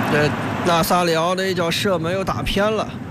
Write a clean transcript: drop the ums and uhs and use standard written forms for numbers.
这纳萨里奥的一脚射门又打偏了。